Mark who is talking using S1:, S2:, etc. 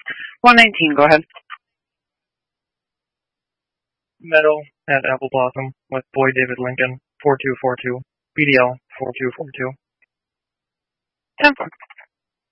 S1: 119, go ahead.
S2: Meadow at Apple Blossom with Boy David Lincoln, 4242. BDL 4242.
S1: 10-4.